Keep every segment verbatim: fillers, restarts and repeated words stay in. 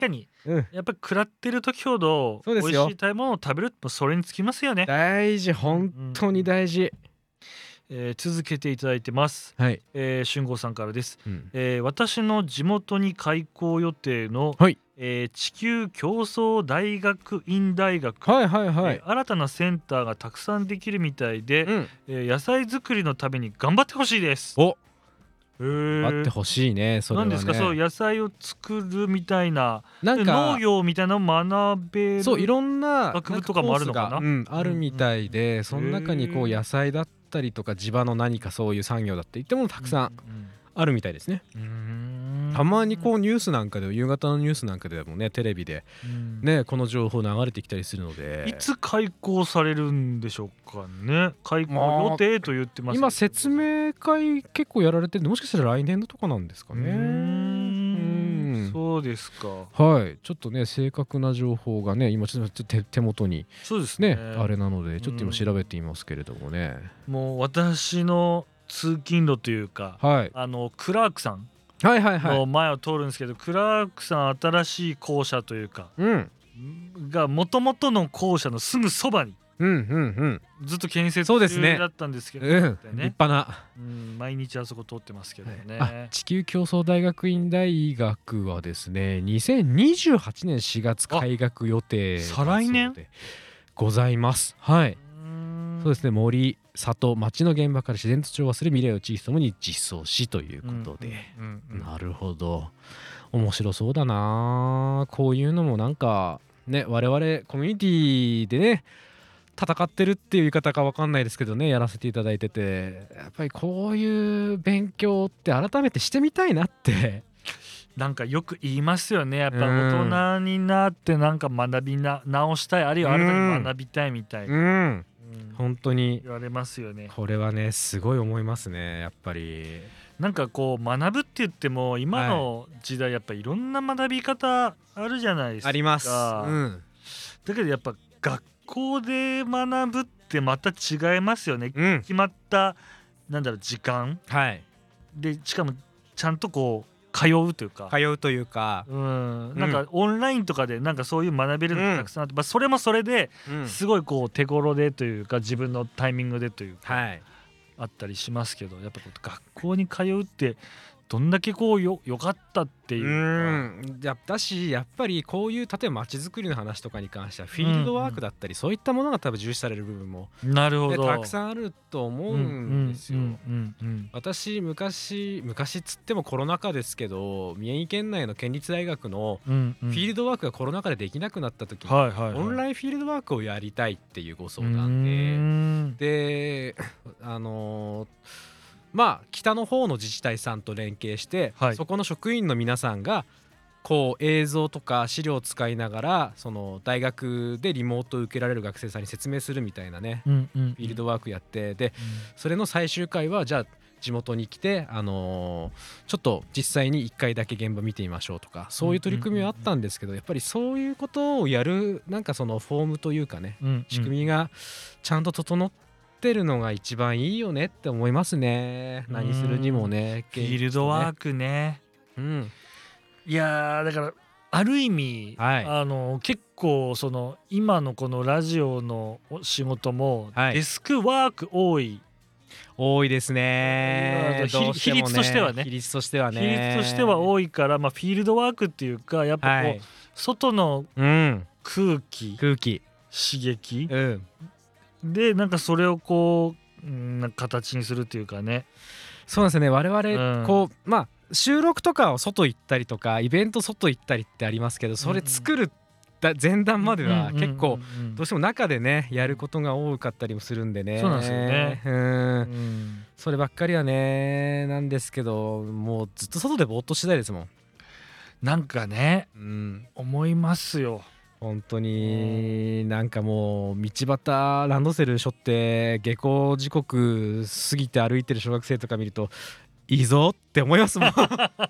かにうんやっぱり食らってる時ほど美味しそうですよい食べ物を食べるとそれにつきますよね。 大事本当に大事、 えー続けていただいてます。 はい、 えー、俊吾さんからです。 うん、 えー私の地元に開校予定の、 はいえー地球競争大学院大学、 はいはいはい、 えー新たなセンターがたくさんできるみたいで、 うん、 えー野菜作りのために頑張ってほしいです。 おへー待ってほしいね。それはね何ですか、そう野菜を作るみたいな、 なんか農業みたいなのを学べるそういろんな学部とかもあるのかな。 なんかコースがうん、あるみたいで、 うんその中にこうへー野菜だったりとか地場の何かそういう産業だって言ってもたくさんあるみたいですね。 うんうんうん、 たまにこうニュースなんかで夕方のニュースなんかでもねテレビでうんねこの情報流れてきたりするので、 いつ開校されるんでしょうかね。開校予定と言ってますけど、 今説明会結構やられてるんで、もしかしたら来年度とかなんですかね。 うーんうんそうですか。 はいちょっとね正確な情報がね今ちょっと手手元にそうですねねあれなのでちょっと今調べていますけれどもね、 もう私の通勤路というか、 はいあのクラークさんはいはいはいの前を通るんですけど、クラークさん新しい校舎というかうんが元々の校舎のすぐそばにうんうんずっと建設そうですね中だったんですけど、 うんうんね立派な、 うん、毎日あそこ通ってますけどね、 あ地球競争大学院大学はですねにせんにじゅうはちねんしがつ開学予定だそうで再来年ございます。はい、 うーんそうですね森里町の現場から自然と調和する未来を地域ともに実装しということで、 うんうんうんうんなるほど面白そうだな。こういうのもなんかね我々コミュニティでね戦ってるっていう言い方か分かんないですけどねやらせていただいててやっぱりこういう勉強って改めてしてみたいなってなんかよく言いますよね。やっぱ大人になってなんか学びな直したい、あるいは新たに学びたいみたいな、 うんうん本当に言われますよね。 これはねすごい思いますねやっぱり。 なんかこう学ぶって言っても今の時代やっぱいろんな学び方あるじゃないですか。 あります、うんだけどやっぱ学校で学ぶってまた違いますよね。 うん、 決まったなんだろう時間はいで、しかもちゃんとこう通うというか、 通うというか、 うんなんかオンラインとかでなんかそういう学べるのがたくさんあって、まあそれもそれでうんすごいこう手頃でというか自分のタイミングでというかはいあったりしますけど、やっぱこう学校に通うってどんだけこうよ良かったっていううか、 んやだしやっぱりこういう例えば街づくりの話とかに関してはフィールドワークだったり、そういったものが多分重視される部分も、ね、 なるほどたくさんあると思うんですよ。 うんうんうん私昔昔っつってもコロナ禍ですけど宮城県内の県立大学のうんうんフィールドワークがコロナ禍でできなくなった時に、 はいはいはい、 オンラインフィールドワークをやりたいっていうご相うー談んでであのーまあ北の方の自治体さんと連携して、 はいそこの職員の皆さんがこう映像とか資料を使いながらその大学でリモートを受けられる学生さんに説明するみたいなね、 うんうんうんフィールドワークやってでそれの最終回はじゃあ地元に来て、あのーちょっと実際にいっかいだけ現場見てみましょうとかそういう取り組みはあったんですけど、やっぱりそういうことをやるなんかそのフォームというかね、 うんうん仕組みがちゃんと整ってるのが一番いいよねって思いますね。 うん何するにもねフィールドワーク、 クね。 うんいやーだからある意味、 はいあの結構その今のこのラジオのお仕事もはいデスクワーク多い、 多いですね。 比率どうしても比率としてはね比率としては比ね率としては多いから、まあ、フィールドワークっていうかやっぱこう、 はい外のうん空気空気刺激うんでなんかそれをこう、うん、なんか形にするっていうかね。 そうなんですよね我々 うんこう、まあ収録とかを外行ったりとかイベント外行ったりってありますけどそれ作るだ前段までは結構どうしても中でねやることが多かったりもするんでね。 そうなんですよねうんうんそればっかりはねなんですけどもうずっと外でぼーっとしてたいですもん。 なんかねうん思いますよ。 本当になんかもう道端ランドセル背負って下校時刻過ぎて歩いてる小学生とか見るといいぞって思いますもん。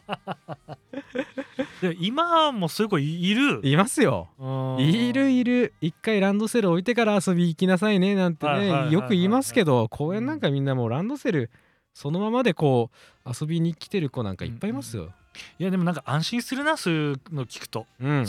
で今もそういう子いるいますよ。いるいる一回ランドセル置いてから遊び行きなさいねなんてはいはいはいはいねよく言いますけど公園なんかみんなもうランドセルそのままでこう遊びに来てる子なんかいっぱいいますよ。 いやでもなんか安心するなそういうの聞くと。 うん